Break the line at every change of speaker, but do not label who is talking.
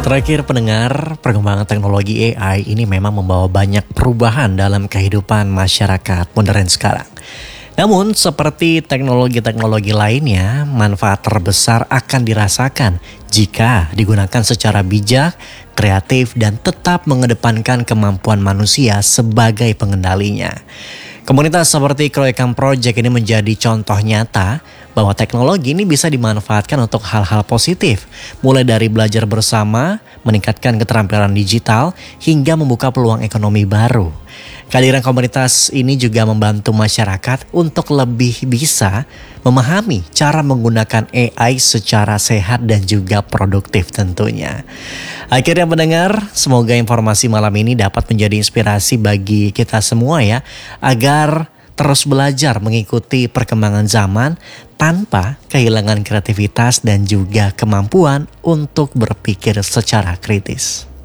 Terakhir pendengar, perkembangan teknologi AI ini memang membawa banyak perubahan dalam kehidupan masyarakat modern sekarang. Namun seperti teknologi-teknologi lainnya, manfaat terbesar akan dirasakan jika digunakan secara bijak, kreatif, dan tetap mengedepankan kemampuan manusia sebagai pengendalinya. Komunitas seperti Kroikam Project ini menjadi contoh nyata bahwa teknologi ini bisa dimanfaatkan untuk hal-hal positif, mulai dari belajar bersama, meningkatkan keterampilan digital, hingga membuka peluang ekonomi baru. Kehadiran komunitas ini juga membantu masyarakat untuk lebih bisa memahami cara menggunakan AI secara sehat dan juga produktif tentunya. Akhirnya pendengar, semoga informasi malam ini dapat menjadi inspirasi bagi kita semua ya, agar terus belajar mengikuti perkembangan zaman tanpa kehilangan kreativitas dan juga kemampuan untuk berpikir secara kritis.